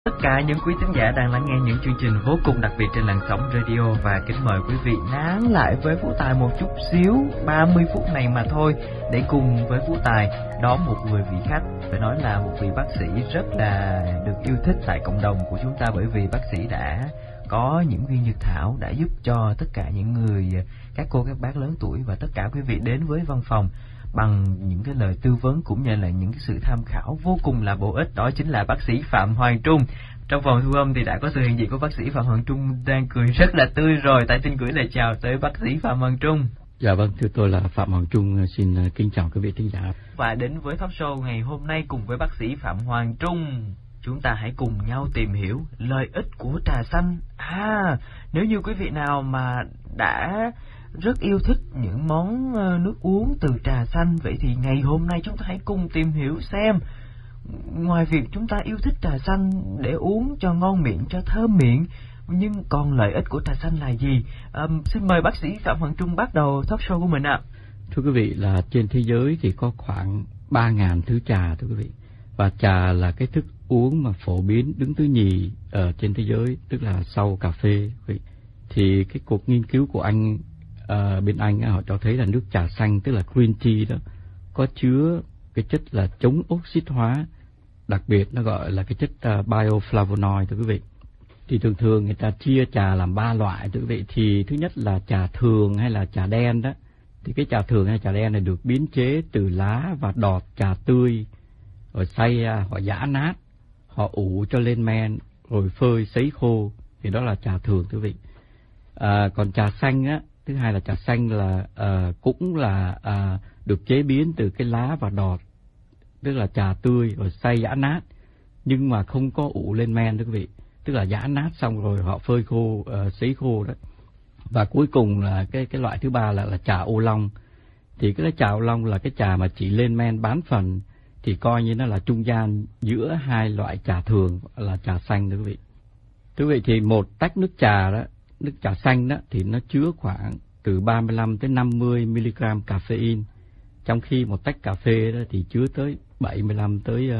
Tất cả những quý thính giả đang lắng nghe những chương trình vô cùng đặc biệt trên làn sóng radio, và kính mời quý vị nán lại với Phú Tài một chút xíu, 30 phút này mà thôi, để cùng với Phú Tài đón một người vị khách, phải nói là một vị bác sĩ rất là được yêu thích tại cộng đồng của chúng ta, bởi vì bác sĩ đã có những viên dược thảo đã giúp cho tất cả những người, các cô các bác lớn tuổi và tất cả quý vị đến với văn phòng bằng những cái lời tư vấn cũng như là những cái sự tham khảo vô cùng là bổ ích. Đó chính là bác sĩ Phạm Hoàng Trung. Trong phòng thu âm thì đã có sự hiện diện của bác sĩ Phạm Hoàng Trung đang cười rất là tươi rồi. Tại xin gửi lời chào tới bác sĩ Phạm Hoàng Trung. Dạ vâng, thưa tôi là Phạm Hoàng Trung, xin kính chào quý vị thính giả. Và đến với talk show ngày hôm nay cùng với bác sĩ Phạm Hoàng Trung, chúng ta hãy cùng nhau tìm hiểu lợi ích của trà xanh. Nếu như quý vị nào mà đã rất yêu thích những món nước uống từ trà xanh, vậy thì ngày hôm nay chúng ta hãy cùng tìm hiểu xem, ngoài việc chúng ta yêu thích trà xanh để uống cho ngon miệng, cho thơm miệng, nhưng còn lợi ích của trà xanh là gì? Xin mời bác sĩ Phạm Hoàng Trung bắt đầu talk show của mình ạ. Thưa quý vị, là trên thế giới thì có khoảng 3.000 thứ trà, thưa quý vị. Và trà là cái thức uống mà phổ biến đứng thứ nhì ở trên thế giới, tức là sau cà phê. Thì cái cuộc nghiên cứu của bên Anh họ cho thấy là nước trà xanh, tức là green tea đó, có chứa cái chất là chống oxit hóa, đặc biệt nó gọi là cái chất bioflavonoid, thưa quý vị. Thì thường người ta chia trà làm 3 loại, thưa quý vị. Thì thứ nhất là trà thường hay là trà đen đó. Thì cái trà thường hay trà đen này được biến chế từ lá và đọt trà tươi, rồi xay họ giã nát, họ ủ cho lên men, rồi phơi sấy khô, thì đó là trà thường, thưa quý vị. Còn trà xanh á, thứ hai là trà xanh là cũng là được chế biến từ cái lá và đọt, tức là trà tươi rồi xay giã nát, nhưng mà không có ủ lên men, thưa quý vị. Tức là giã nát xong rồi họ phơi khô, sấy khô đó. Và cuối cùng là cái loại thứ ba là trà ô long. Thì cái trà ô long là cái trà mà chỉ lên men bán phần, thì coi như nó là trung gian giữa hai loại trà thường là trà xanh, thưa quý vị. Thưa quý vị, thì một tách nước trà đó, nước trà xanh đó, thì nó chứa khoảng từ 35 tới 50 mg caffeine, trong khi một tách cà phê đó thì chứa tới 75 tới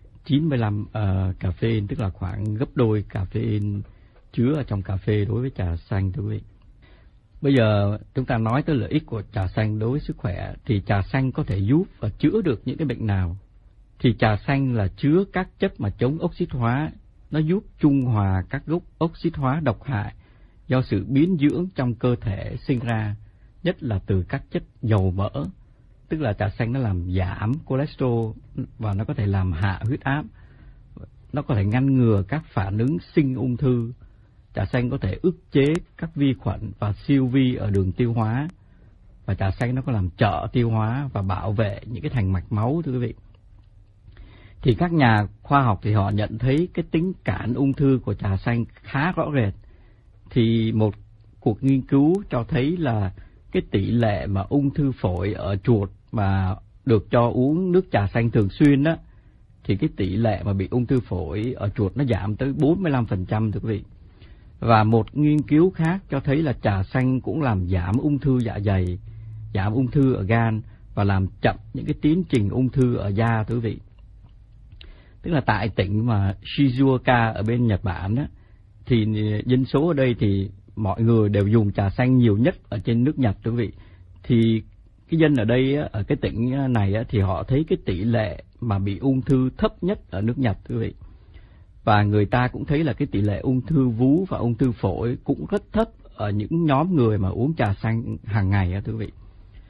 95 caffeine, tức là khoảng gấp đôi caffeine chứa ở trong cà phê đối với trà xanh, thưa quý vị. Bây giờ chúng ta nói tới lợi ích của trà xanh đối với sức khỏe, thì trà xanh có thể giúp và chữa được những cái bệnh nào? Thì trà xanh là chứa các chất mà chống oxit hóa, nó giúp trung hòa các gốc oxit hóa độc hại do sự biến dưỡng trong cơ thể sinh ra, nhất là từ các chất dầu mỡ. Tức là trà xanh nó làm giảm cholesterol và nó có thể làm hạ huyết áp, nó có thể ngăn ngừa các phản ứng sinh ung thư. Trà xanh có thể ức chế các vi khuẩn và siêu vi ở đường tiêu hóa, và trà xanh nó có làm trợ tiêu hóa và bảo vệ những cái thành mạch máu, thưa quý vị. Thì các nhà khoa học thì họ nhận thấy cái tính cản ung thư của trà xanh khá rõ rệt. Thì một cuộc nghiên cứu cho thấy là cái tỷ lệ mà ung thư phổi ở chuột mà được cho uống nước trà xanh thường xuyên đó, thì cái tỷ lệ mà bị ung thư phổi ở chuột nó giảm tới 45%, thưa quý vị. Và một nghiên cứu khác cho thấy là trà xanh cũng làm giảm ung thư dạ dày, giảm ung thư ở gan và làm chậm những cái tiến trình ung thư ở da, thưa quý vị. Tức là tại tỉnh mà Shizuoka ở bên Nhật Bản đó, thì dân số ở đây thì mọi người đều dùng trà xanh nhiều nhất ở trên nước Nhật, thưa quý vị. Thì cái dân ở đây, ở cái tỉnh này thì họ thấy cái tỷ lệ mà bị ung thư thấp nhất ở nước Nhật, thưa quý vị. Và người ta cũng thấy là cái tỷ lệ ung thư vú và ung thư phổi cũng rất thấp ở những nhóm người mà uống trà xanh hàng ngày, thưa quý vị.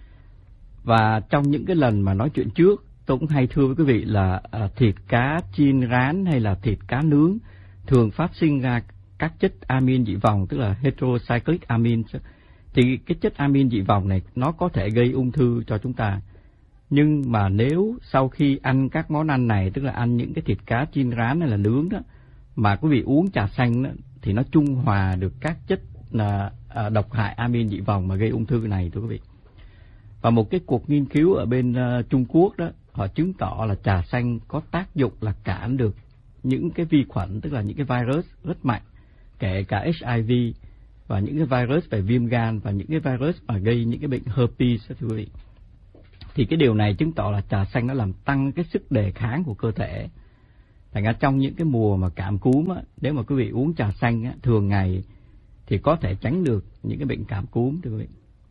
Và trong những cái lần mà nói chuyện trước, tôi cũng hay thưa với quý vị là thịt cá chiên rán hay là thịt cá nướng thường phát sinh ra các chất amin dị vòng, tức là heterocyclic amine. Thì cái chất amin dị vòng này nó có thể gây ung thư cho chúng ta. Nhưng mà nếu sau khi ăn các món ăn này, tức là ăn những cái thịt cá chiên rán hay là nướng đó, mà quý vị uống trà xanh đó, thì nó trung hòa được các chất độc hại amin dị vòng mà gây ung thư này, thưa quý vị. Và một cái cuộc nghiên cứu ở bên Trung Quốc đó, họ chứng tỏ là trà xanh có tác dụng là cản được những cái vi khuẩn, tức là những cái virus rất mạnh, kể cả HIV và những cái virus về viêm gan và những cái virus mà gây những cái bệnh herpes, thưa quý vị. Thì cái điều này chứng tỏ là trà xanh nó làm tăng cái sức đề kháng của cơ thể. Thành ra trong những cái mùa mà cảm cúm á, nếu mà quý vị uống trà xanh á, thường ngày thì có thể tránh được những cái bệnh cảm cúm, thưa quý vị.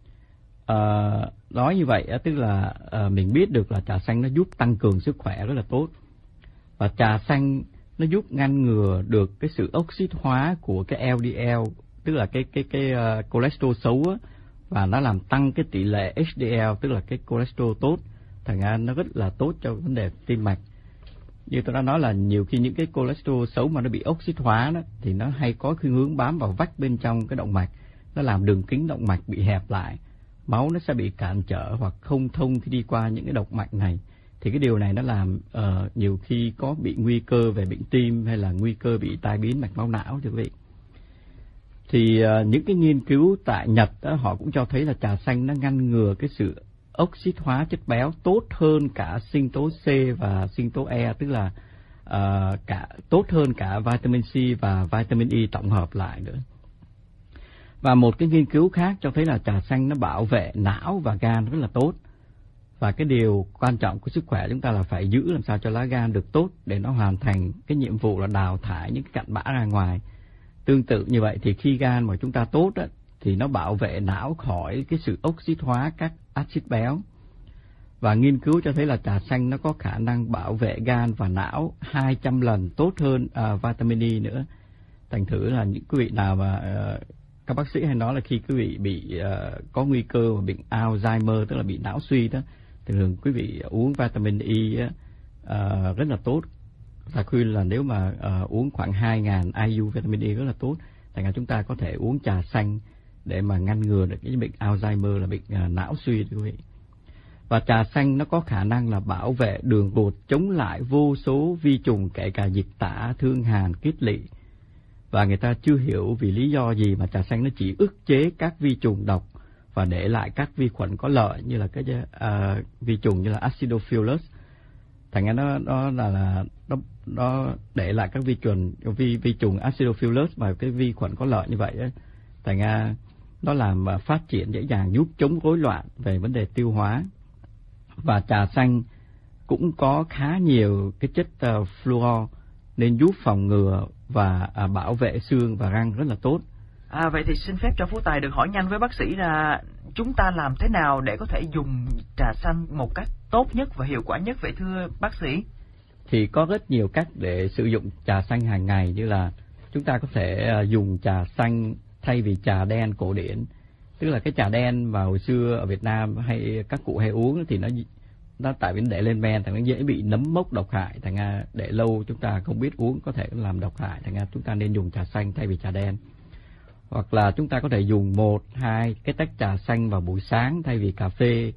Nói như vậy á, tức là mình biết được là trà xanh nó giúp tăng cường sức khỏe rất là tốt. Và trà xanh nó giúp ngăn ngừa được cái sự oxit hóa của cái LDL, tức là cái cholesterol xấu á, và nó làm tăng cái tỷ lệ HDL, tức là cái cholesterol tốt. Thành ra nó rất là tốt cho vấn đề tim mạch. Như tôi đã nói là nhiều khi những cái cholesterol xấu mà nó bị oxit hóa đó, thì nó hay có khuynh hướng bám vào vách bên trong cái động mạch, nó làm đường kính động mạch bị hẹp lại, máu nó sẽ bị cản trở hoặc không thông khi đi qua những cái động mạch này. Thì cái điều này nó làm nhiều khi có bị nguy cơ về bệnh tim hay là nguy cơ bị tai biến mạch máu não, thưa quý vị. Thì những cái nghiên cứu tại Nhật đó, họ cũng cho thấy là trà xanh nó ngăn ngừa cái sự oxit hóa chất béo tốt hơn cả sinh tố C và sinh tố E, tức là tốt hơn cả vitamin C và vitamin E tổng hợp lại nữa. Và một cái nghiên cứu khác cho thấy là trà xanh nó bảo vệ não và gan rất là tốt. Và cái điều quan trọng của sức khỏe chúng ta là phải giữ làm sao cho lá gan được tốt để nó hoàn thành cái nhiệm vụ là đào thải những cái cặn bã ra ngoài. Tương tự như vậy thì khi gan mà chúng ta tốt á, thì nó bảo vệ não khỏi cái sự oxit hóa các axit béo. Và nghiên cứu cho thấy là trà xanh nó có khả năng bảo vệ gan và não 200 lần tốt hơn vitamin E nữa. Thành thử là những quý vị nào mà các bác sĩ hay nói là khi quý vị bị có nguy cơ mà bệnh Alzheimer, tức là bị não suy đó, thì thường quý vị uống vitamin E rất là tốt. Ta khuyên là nếu mà uống khoảng 2.000 IU vitamin E rất là tốt. Thành ra chúng ta có thể uống trà xanh để mà ngăn ngừa được cái bệnh Alzheimer là bệnh não suy, quý vị. Và trà xanh nó có khả năng là bảo vệ đường ruột, chống lại vô số vi trùng kể cả dịch tả, thương hàn, kết lỵ. Và người ta chưa hiểu vì lý do gì mà trà xanh nó chỉ ức chế các vi trùng độc và để lại các vi khuẩn có lợi như là cái vi trùng như là Acidophilus. Thành ra nó để lại các vi trùng Acidophilus và cái vi khuẩn có lợi như vậy ấy. Thành ra nó làm phát triển dễ dàng, giúp chống rối loạn về vấn đề tiêu hóa. Và trà xanh cũng có khá nhiều cái chất fluor nên giúp phòng ngừa và bảo vệ xương và răng rất là tốt. Vậy thì xin phép cho Phú Tài được hỏi nhanh với bác sĩ là chúng ta làm thế nào để có thể dùng trà xanh một cách tốt nhất và hiệu quả nhất vậy thưa bác sĩ? Thì có rất nhiều cách để sử dụng trà xanh hàng ngày, như là chúng ta có thể dùng trà xanh thay vì trà đen cổ điển. Tức là cái trà đen mà hồi xưa ở Việt Nam hay các cụ hay uống thì nó tại vì để lên men thì nó dễ bị nấm mốc độc hại, thành ra để lâu chúng ta không biết uống có thể làm độc hại, thành ra chúng ta nên dùng trà xanh thay vì trà đen. Hoặc là chúng ta có thể dùng 1-2 cái tách trà xanh vào buổi sáng thay vì cà phê,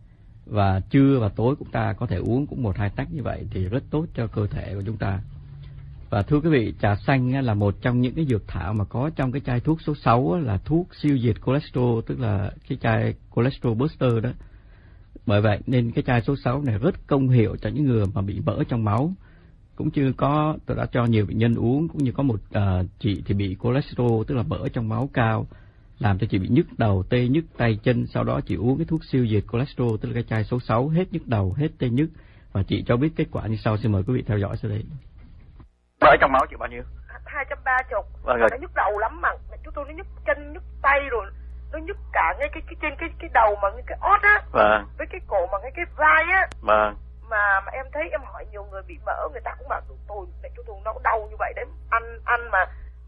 và trưa và tối chúng ta có thể uống cũng 1-2 tách như vậy thì rất tốt cho cơ thể của chúng ta. Và thưa quý vị, trà xanh là một trong những cái dược thảo mà có trong cái chai thuốc số 6 là thuốc siêu diệt cholesterol, tức là cái chai cholesterol buster đó. Bởi vậy nên cái chai số 6 này rất công hiệu cho những người mà bị mỡ trong máu. Cũng chưa có, tôi đã cho nhiều bệnh nhân uống, cũng như có một chị thì bị cholesterol, tức là mỡ trong máu cao, làm cho chị bị nhức đầu, tê nhức tay chân. Sau đó chị uống cái thuốc siêu diệt cholesterol, tức là cái chai số 6, hết nhức đầu, hết tê nhức. Và chị cho biết kết quả như sau, xin mời quý vị theo dõi sau đây. Mỡ trong máu chị bao nhiêu? 230. Vâng, nó nhức đầu lắm mà chúng tôi nó nhức chân, nhức tay, rồi nó nhức cả ngay cái trên cái đầu mà cái ót á. Vâng. Với cái cổ mà cái vai á. Vâng. Mà em thấy, em hỏi nhiều người bị mỡ, người ta cũng bảo tôi nó đau như vậy đấy, ăn mà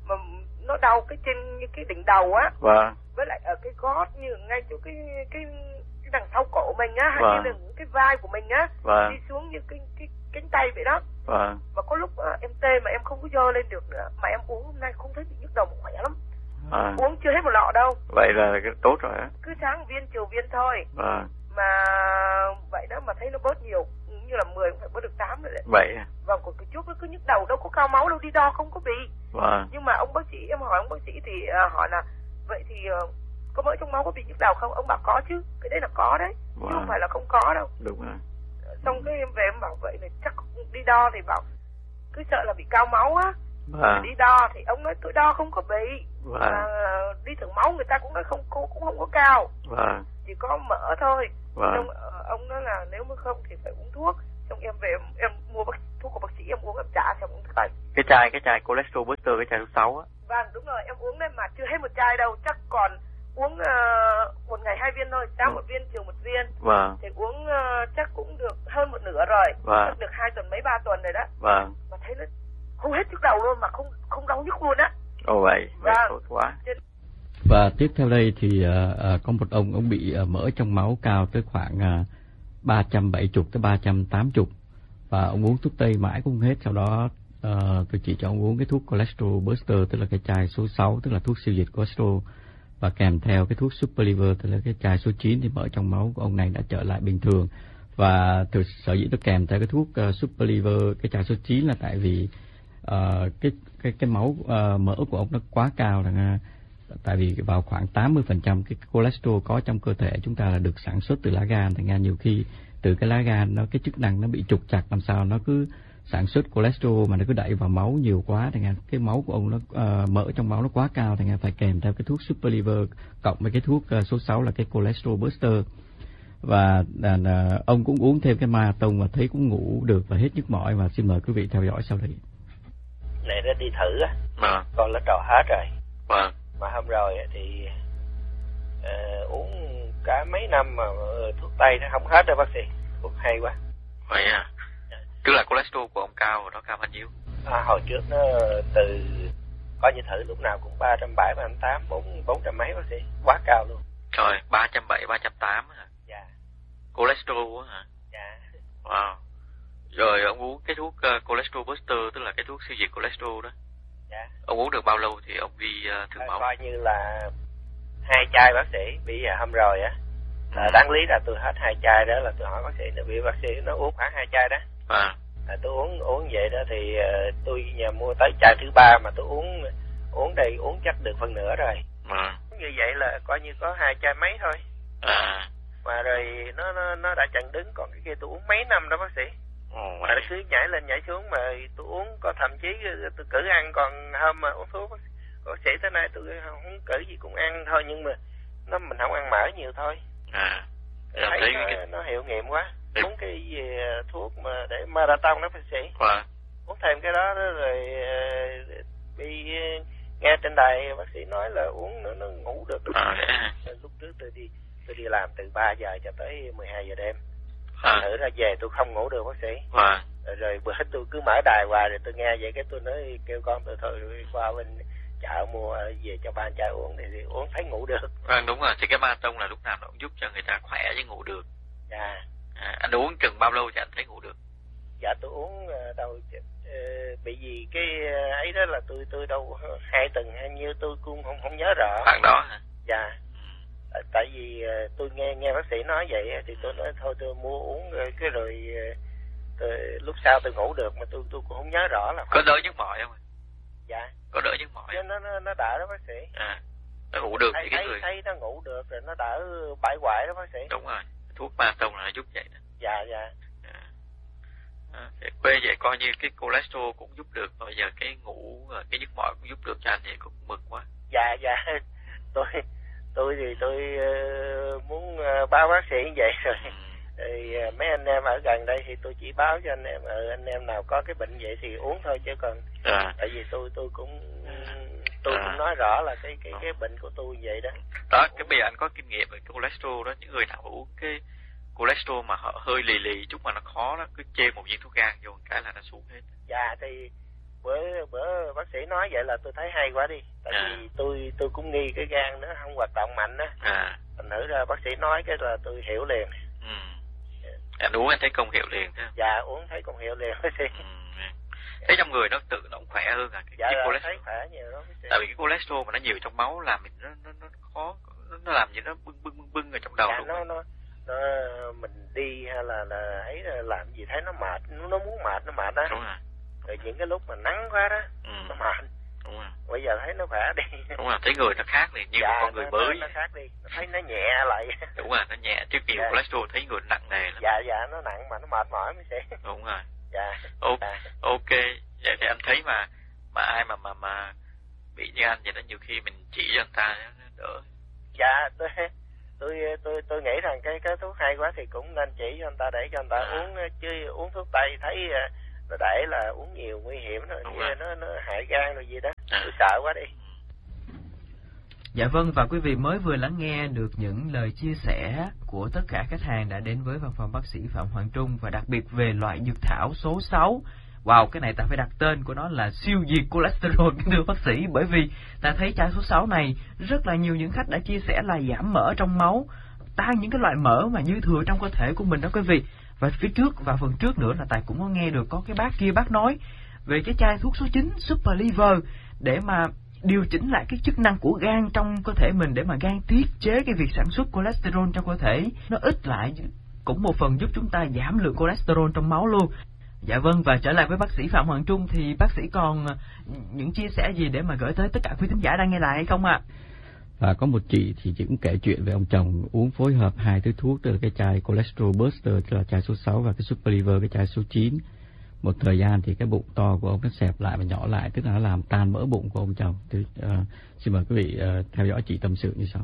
nó đau cái trên như cái đỉnh đầu á. Vâng. Với lại ở cái gót, như ngay chỗ cái đằng sau cổ mình á, hay vâng. như là cái vai của mình á. Vâng. Đi xuống như cái cánh tay vậy đó. Vâng. Và có lúc em tê mà em không có dơ lên được nữa, mà em uống hôm nay không thấy bị nhức đầu, khỏe lắm. Uống chưa hết một lọ đâu. Vậy là tốt rồi á. Cứ sáng viên chiều viên thôi. Vâng. Mà vậy đó mà thấy nó bớt nhiều, như là 10 cũng phải bớt được 8 rồi đấy. Vậy. Vâng, còn cái trước nó cứ nhức đầu, đâu có cao máu đâu, đi đo không có bị. Vâng. Nhưng mà ông bác sĩ, em hỏi ông bác sĩ thì hỏi là vậy thì có mỡ trong máu có bị nhức đầu không? Ông bảo có chứ, cái đấy là có đấy. Chứ không phải là không có đâu. Đúng rồi. Xong cái em về em bảo vậy này, chắc đi đo thì bảo cứ sợ là bị cao máu á. Vâng. Đi đo thì ông nói tôi đo không có bị. Vâng. Đi thử máu người ta cũng nói cũng không có cao. Vâng. Chỉ có mỡ thôi. Vâng. Xong, ông nói là nếu mà không thì phải uống thuốc. xong em về em mua thuốc của bác sĩ em uống, em trả xong uống tay. Cái chai cholesterol booster, cái chai số 6 á. Vâng, đúng rồi, em uống đấy mà chưa hết một chai đâu, chắc còn uống một ngày 2 viên thôi, sáng một viên, chiều một viên. Vâng. Thì uống chắc cũng được hơn một nửa rồi. Vâng. Chắc được 2 tuần mấy 3 tuần rồi đó. Vâng. Mà thấy nó không hết nhức đầu luôn, mà không đau nhức luôn á. Ồ vậy Vâng. tốt quá. Và tiếp theo đây thì có một ông bị mỡ trong máu cao tới khoảng 370 tới 380, và ông uống thuốc tây mãi cũng không hết. Sau đó tôi chỉ cho ông uống cái thuốc cholesterol booster, tức là cái chai số 6, tức là thuốc siêu diệt cholesterol, và kèm theo cái thuốc super liver, tức là cái chai số 9, thì mỡ trong máu của ông này đã trở lại bình thường. Và sở dĩ tôi kèm theo cái thuốc super liver, cái chai số 9 là tại vì cái máu mỡ của ông nó quá cao, tại vì vào khoảng 80% cái cholesterol có trong cơ thể chúng ta là được sản xuất từ lá gan. Thành ra nhiều khi từ cái lá gan nó, cái chức năng nó bị trục trặc, làm sao nó cứ sản xuất cholesterol mà nó cứ đẩy vào máu nhiều quá, thành ra cái máu của ông nó mỡ trong máu nó quá cao, thành ra phải kèm theo cái thuốc super liver cộng với cái thuốc số 6 là cái cholesterol booster. Và ông cũng uống thêm cái marathon và thấy cũng ngủ được và hết nhức mỏi. Và xin mời quý vị theo dõi sau đây. Này đã đi thử á, Vâng. con nó trò hết rồi. Vâng. Mà hôm rồi thì uống cả mấy năm mà thuốc tây nó không hết đâu bác sĩ. Thuốc hay quá. Vậy à? Tức là cholesterol của ông cao, nó cao bao nhiêu? Hồi trước nó từ coi như thử lúc nào cũng 370, 380, 400 mấy bác sĩ, quá cao luôn. Trời, 370, 380 hả? Dạ. Cholesterol hả? Dạ. Wow. Rồi ông uống cái thuốc cholesterol booster, tức là cái thuốc siêu diệt cholesterol đó. Dạ. Ông uống được bao lâu thì ông đi thử máu? Coi như là 2 chai bác sĩ. Bây giờ hôm rồi á, đáng lý là tôi hết 2 chai đó, là tôi hỏi bác sĩ, nó bị bác sĩ nó uống khoảng 2 chai đó. À. Tôi uống vậy đó thì tôi nhà mua tới chai thứ 3 mà tôi uống đây uống chắc được phân nửa rồi. Như vậy là coi như có 2 chai mấy thôi. Mà rồi nó đã chặn đứng, còn cái kia tôi uống mấy năm đó bác sĩ. Mà nó cứ nhảy lên nhảy xuống, mà tôi uống có thậm chí tôi cử ăn, còn hôm mà uống thuốc bác sĩ tới nay tôi không cử gì cũng ăn thôi, nhưng mà mình không ăn mỡ nhiều thôi. Thấy nó hiệu nghiệm quá. Uống cái gì thuốc mà để marathon đó bác sĩ. Uống thêm cái đó rồi bị nghe trên đài bác sĩ nói là uống nó ngủ được. Lúc trước tôi đi làm từ 3 giờ cho tới 12 giờ đêm. Thử ra về tôi không ngủ được bác sĩ. Rồi bữa tôi cứ mở đài hoài, rồi tôi nghe vậy cái tôi nói kêu con tôi thôi qua bên chợ mua về cho 3 chai uống thì uống thấy ngủ được. Đúng rồi, thì cái marathon là lúc nào nó cũng giúp cho người ta khỏe chứ ngủ được. Dạ. Anh uống chừng bao lâu thì anh thấy ngủ được? Dạ tôi uống đâu bị gì cái ấy đó là tôi đâu 2 tuần hay nhiêu tôi cũng không nhớ rõ. Khoảng đó hả? Dạ. Tại vì tôi nghe bác sĩ nói vậy thì tôi nói thôi tôi mua uống cái rồi lúc sau tôi ngủ được, mà tôi cũng không nhớ rõ là có đỡ nhức mỏi không? Dạ. Có đỡ nhức mỏi. Nó đỡ đó bác sĩ. Nó ngủ được thì cái người thấy nó ngủ được rồi, nó đỡ bãi hoại đó bác sĩ. Đúng rồi, thuốc marathon là nó giúp vậy đó. Dạ dạ. Quê vậy coi như cái cholesterol cũng giúp được, bây giờ cái ngủ cái nhức mỏi cũng giúp được cho anh thì cũng mừng quá. Dạ dạ. Tôi thì tôi muốn báo bác sĩ như vậy rồi. Thì mấy anh em ở gần đây thì tôi chỉ báo cho anh em nào có cái bệnh vậy thì uống thôi, chứ còn tại vì tôi cũng nói rõ là cái bệnh của tôi vậy đó. Đó, cái bây giờ anh có kinh nghiệm về cholesterol đó, những người nào uống cái cholesterol mà họ hơi lì chút mà nó khó đó, cứ chê một viên thuốc gan vô một cái là nó xuống hết. Dạ thì bữa bác sĩ nói vậy là tôi thấy hay quá đi, tại vì tôi cũng nghi cái gan nó không hoạt động mạnh á. Thành thử ra bác sĩ nói cái là tôi hiểu liền. Anh uống anh thấy công hiệu liền thế? Dạ uống thấy công hiệu liền bác sĩ. Thấy trong người nó tự động khỏe hơn à? Dạ cholesterol thấy khỏe nhiều đó bác sĩ. Tại vì cái cholesterol mà nó nhiều trong máu làm mình nó khó, nó làm gì nó bưng ở trong đầu. Dạ, nó mình đi hay là ấy là làm gì thấy nó mệt, nó muốn mệt nó mệt đó. Đúng rồi. Rồi những cái lúc mà nắng quá đó nó mệt. Đúng rồi. Bây giờ thấy nó khỏe đi. Đúng rồi, thấy người nó khác liền, như một con người mới. Nó khác đi, nó thấy nó nhẹ lại. Đúng rồi, nó nhẹ, trước nhiều cholesterol thấy người nặng nề lắm. Dạ nó nặng mà nó mệt mỏi mới sẽ. Đúng rồi. Dạ. Ok, vậy thì anh thấy mà ai mà bị như anh vậy đó, nhiều khi mình chỉ cho anh ta nó đỡ. Dạ tôi nghĩ rằng cái thuốc hay quá thì cũng nên chỉ cho anh ta để cho anh ta uống, chứ uống thuốc tây thấy nó để là uống nhiều nguy hiểm rồi, nó hại gan rồi gì đó, tôi sợ quá đi. Dạ vâng, và quý vị mới vừa lắng nghe được những lời chia sẻ của tất cả khách hàng đã đến với văn phòng bác sĩ Phạm Hoàng Trung, và đặc biệt về loại dược thảo số 6. Wow, cái này ta phải đặt tên của nó là siêu diệt cholesterol, thưa bác sĩ, bởi vì ta thấy chai số 6 này rất là nhiều những khách đã chia sẻ là giảm mỡ trong máu, tăng những cái loại mỡ mà dư thừa trong cơ thể của mình đó quý vị. Và phía trước và phần trước nữa là Tài cũng có nghe được có cái bác kia bác nói về cái chai thuốc số 9 Super Liver để mà điều chỉnh lại cái chức năng của gan trong cơ thể mình, để mà gan tiết chế cái việc sản xuất cholesterol trong cơ thể, nó ít lại, cũng một phần giúp chúng ta giảm lượng cholesterol trong máu luôn. Dạ vâng, và trở lại với bác sĩ Phạm Hoàng Trung thì bác sĩ còn những chia sẻ gì để mà gửi tới tất cả quý thính giả đang nghe lại hay không ạ? Và có một chị thì chị cũng kể chuyện về ông chồng uống phối hợp hai thứ thuốc, tức là cái chai cholesterol buster, tức là chai số 6, và cái super liver, cái chai số 9. Một thời gian thì cái bụng to của ông nó xẹp lại và nhỏ lại, tức là nó làm tan mỡ bụng của ông chồng. Thì, xin mời quý vị theo dõi chị tâm sự như sau.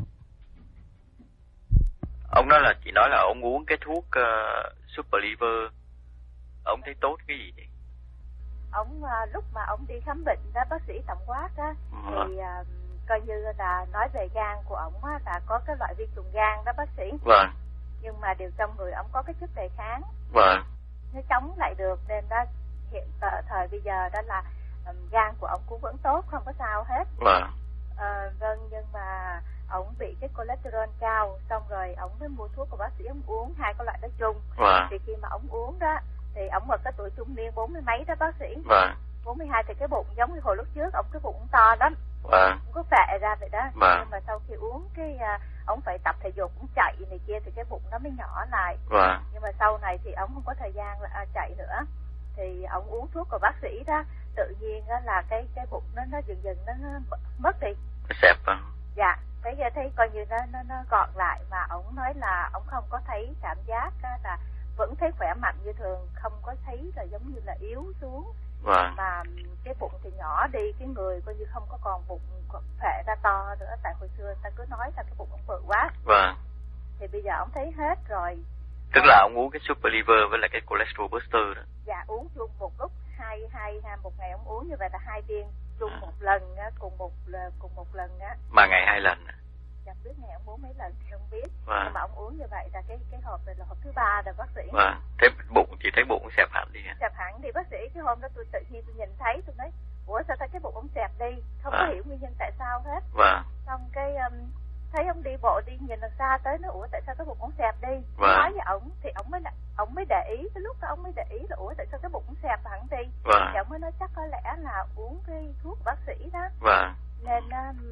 Ông nói là, chị nói là ông uống cái thuốc super liver, ông thấy tốt cái gì vậy? Ông lúc mà ông đi khám bệnh đó, bác sĩ tổng quát á, thì coi như là nói về gan của ông á, là có cái loại vi trùng gan đó bác sĩ. Vâng. Nhưng mà điều trong người ông có cái sức đề kháng. Vâng. Nó chống lại được, nên đó hiện thời bây giờ đó là gan của ông cũng vẫn tốt, không có sao hết. Vâng. Vâng, nhưng mà ông bị cái cholesterol cao, xong rồi ông mới mua thuốc của bác sĩ ông uống, hai cái loại đó chung. Vâng. Thì khi mà ông uống đó thì ông ở cái tuổi trung niên 40 mấy đó bác sĩ. Vâng. 42 thì cái bụng giống như hồi lúc trước, ông cái bụng to lắm. Vâng. Ông có phệ ra vậy đó. Vâng. Nhưng mà sau khi uống cái ông phải tập thể dục, cũng chạy này kia thì cái bụng nó mới nhỏ lại. Vâng. Nhưng mà sau này thì ông không có thời gian chạy nữa, thì ông uống thuốc của bác sĩ đó, tự nhiên đó là cái bụng nó dần dần nó mất đi. Xẹp à? Dạ, thấy coi như nó gọn lại, mà ông nói là ông không có thấy cảm giác là vẫn thấy khỏe mạnh như thường, không có thấy là giống như là yếu xuống. Vâng. Mà cái bụng thì nhỏ đi, cái người coi như không có còn bụng phệ ra to nữa, tại hồi xưa ta cứ nói là cái bụng ông bự quá. Vâng. Thì bây giờ ông thấy hết rồi. Tức là ông uống cái super liver với lại cái cholesterol booster đó. Dạ, uống chung một lúc, một ngày ông uống như vậy là 2 viên chung một lần á, cùng một lần á. Mà ngày 2 lần. Chẳng biết ngày ông uống mấy lần thì không biết. Vâng. Nhưng mà ông uống như vậy là cái hộp này là hộp thứ 3 rồi bác sĩ. Vâng. Thế bụng thì thấy bụng xẹp hẳn đi hả? Xẹp hẳn thì bác sĩ, cái hôm đó tôi tự nhiên tôi nhìn thấy, tôi nói ủa sao ta cái bụng ông xẹp đi, không có hiểu nguyên nhân tại sao hết. Vâng. Xong cái thấy ông đi bộ đi nhìn đằng xa tới, nó ủa tại sao cái bụng ông xẹp đi. Vâng. Nói với ổng thì ổng mới để ý, cái lúc đó ổng mới để ý là ủa tại sao cái bụng xẹp hẳn đi. Vâng. Thì ổng mới nói chắc có lẽ là uống cái thuốc bác sĩ đó. Vâng. Nên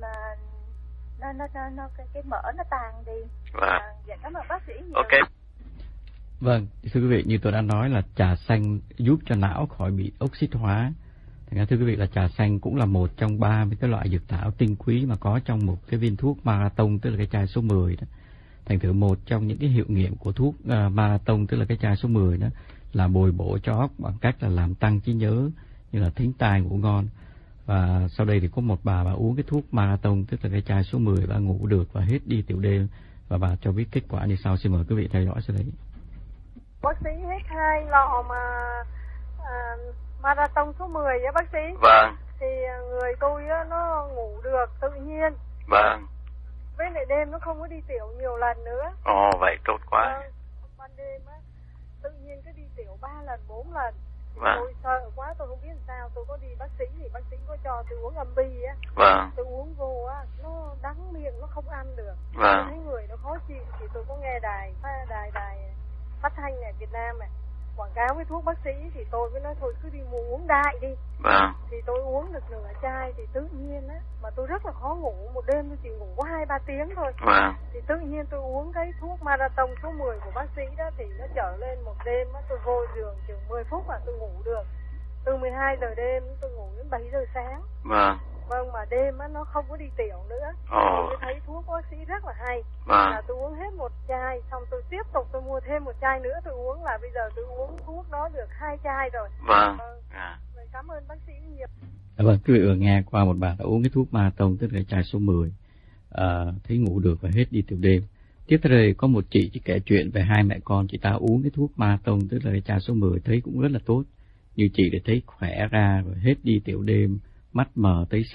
nó cái mỡ nó tan đi. Vâng. Dạ cảm ơn bác sĩ nhiều. Ok. Vâng, thưa quý vị, như tôi đã nói là trà xanh giúp cho não khỏi bị oxit hóa. Thành ra thưa quý vị là trà xanh cũng là một trong 30 cái loại dược thảo tinh quý mà có trong một cái viên thuốc marathon, tức là cái chai số 10 đó. Thành thử một trong những cái hiệu nghiệm của thuốc marathon, tức là cái chai số 10 đó, là bồi bổ cho óc bằng cách là làm tăng trí nhớ, như là thính tai ngủ ngon. Và sau đây thì có một bà uống cái thuốc marathon, tức là cái chai số 10, bà ngủ được và hết đi tiểu đêm, và bà cho biết kết quả như sau. Xin mời quý vị theo dõi sau đây. Bác sĩ hết 2 lọ mà marathon số 10 á bác sĩ. Vâng. Thì người tôi á, nó ngủ được tự nhiên. Vâng. Với lại đêm nó không có đi tiểu nhiều lần nữa. Ồ, vậy tốt quá. Ban đêm á, tự nhiên cứ đi tiểu 3 lần 4 lần. Vâng. Tôi sợ quá, tôi không biết làm sao. Tôi có đi bác sĩ thì bác sĩ có cho tôi uống Ambi á. Vâng. Tôi uống vô á, nó đắng miệng, nó không ăn được. Vâng. Tôi thấy người nó khó chịu thì tôi có nghe đài phát thanh này Việt Nam này quảng cáo với thuốc bác sĩ, thì tôi mới nói thôi cứ đi mua uống đại đi. Vâng. Thì tôi uống được nửa chai thì tự nhiên á, mà tôi rất là khó ngủ, một đêm tôi chỉ ngủ có 2-3 tiếng thôi. Vâng. Thì tự nhiên tôi uống cái thuốc marathon số 10 của bác sĩ đó, thì nó trở lên một đêm á, tôi vô giường chừng 10 phút là tôi ngủ được. Từ 12 giờ đêm tôi ngủ đến 7 giờ sáng. Vâng. Vâng, mà đêm á nó không có đi tiểu nữa. Ồ. Tôi thấy thuốc bác sĩ rất là hay. Vâng. Là tôi uống hết một chai, xong tôi tiếp tục tôi mua thêm một chai nữa tôi uống, là bây giờ tôi uống thuốc đó được 2 chai rồi. Vâng. Vậy cảm ơn bác sĩ nhiều. Vâng, quý vị vừa nghe qua một bà đã uống cái thuốc marathon, tức là chai số 10, thấy ngủ được và hết đi tiểu đêm. Tiếp theo đây có một chị kể chuyện về hai mẹ con chị ta uống cái thuốc marathon, tức là cái chai số 10 thấy cũng rất là tốt. Như chị để thấy khỏe ra rồi hết đi tiểu đêm, mắt mờ tới